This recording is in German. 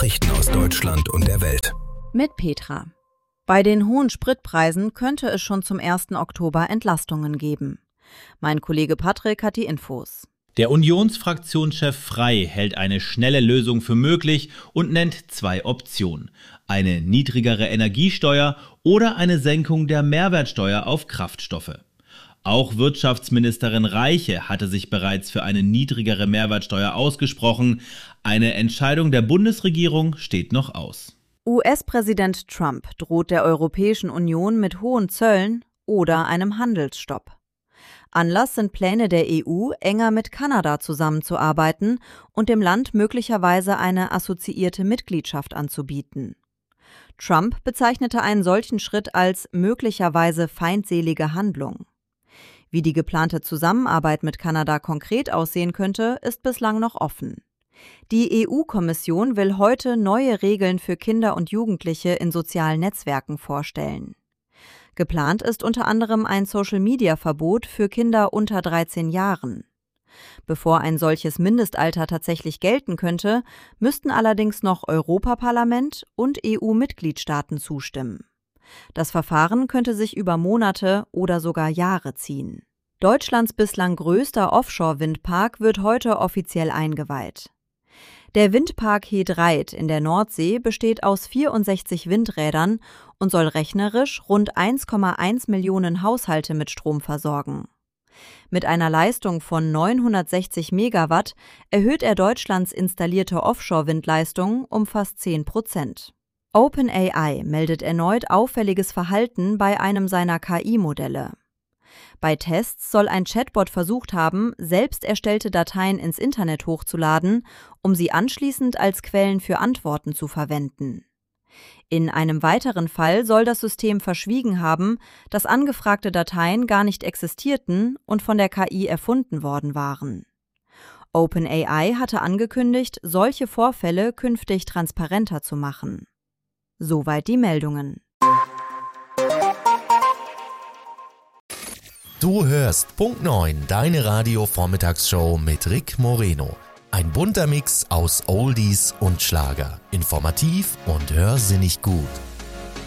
Nachrichten aus Deutschland und der Welt. Mit Petra. Bei den hohen Spritpreisen könnte es schon zum 1. Oktober Entlastungen geben. Mein Kollege Patrick hat die Infos. Der Unionsfraktionschef Frey hält eine schnelle Lösung für möglich und nennt 2 Optionen. Eine niedrigere Energiesteuer oder eine Senkung der Mehrwertsteuer auf Kraftstoffe. Auch Wirtschaftsministerin Reiche hatte sich bereits für eine niedrigere Mehrwertsteuer ausgesprochen. Eine Entscheidung der Bundesregierung steht noch aus. US-Präsident Trump droht der Europäischen Union mit hohen Zöllen oder einem Handelsstopp. Anlass sind Pläne der EU, enger mit Kanada zusammenzuarbeiten und dem Land möglicherweise eine assoziierte Mitgliedschaft anzubieten. Trump bezeichnete einen solchen Schritt als möglicherweise feindselige Handlung. Wie die geplante Zusammenarbeit mit Kanada konkret aussehen könnte, ist bislang noch offen. Die EU-Kommission will heute neue Regeln für Kinder und Jugendliche in sozialen Netzwerken vorstellen. Geplant ist unter anderem ein Social-Media-Verbot für Kinder unter 13 Jahren. Bevor ein solches Mindestalter tatsächlich gelten könnte, müssten allerdings noch Europaparlament und EU-Mitgliedstaaten zustimmen. Das Verfahren könnte sich über Monate oder sogar Jahre ziehen. Deutschlands bislang größter Offshore-Windpark wird heute offiziell eingeweiht. Der Windpark He-Dreit in der Nordsee besteht aus 64 Windrädern und soll rechnerisch rund 1,1 Millionen Haushalte mit Strom versorgen. Mit einer Leistung von 960 Megawatt erhöht er Deutschlands installierte Offshore-Windleistung um fast 10%. OpenAI meldet erneut auffälliges Verhalten bei einem seiner KI-Modelle. Bei Tests soll ein Chatbot versucht haben, selbst erstellte Dateien ins Internet hochzuladen, um sie anschließend als Quellen für Antworten zu verwenden. In einem weiteren Fall soll das System verschwiegen haben, dass angefragte Dateien gar nicht existierten und von der KI erfunden worden waren. OpenAI hatte angekündigt, solche Vorfälle künftig transparenter zu machen. Soweit die Meldungen. Du hörst Punkt 9, deine Radio-Vormittagsshow mit Rick Moreno. Ein bunter Mix aus Oldies und Schlager. Informativ und hörsinnig gut.